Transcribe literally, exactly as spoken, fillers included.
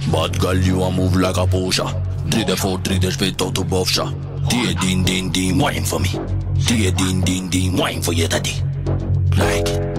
Bad girl, you a move like a Porsche. Three the four, three the spit out to buff shot. Tia din din din, wine for me. Tia din din din, wine for your daddy. Like it.